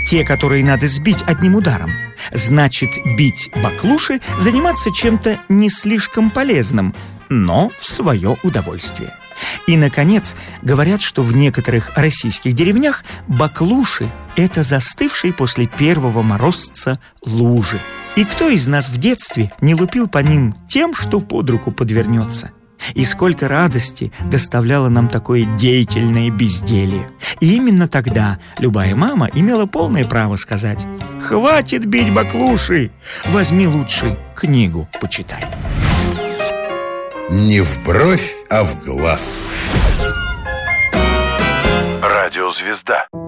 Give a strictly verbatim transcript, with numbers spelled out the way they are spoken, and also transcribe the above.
те, которые надо сбить одним ударом. Значит, бить баклуши, заниматься чем-то не слишком полезным, но в свое удовольствие. И, наконец, говорят, что в некоторых российских деревнях баклуши – это застывшие после первого морозца лужи. И кто из нас в детстве не лупил по ним тем, что под руку подвернется? И сколько радости доставляло нам такое деятельное безделье. И именно тогда любая мама имела полное право сказать: «Хватит бить баклуши, возьми лучше книгу почитай». Не в бровь, а в глаз. Радиозвезда.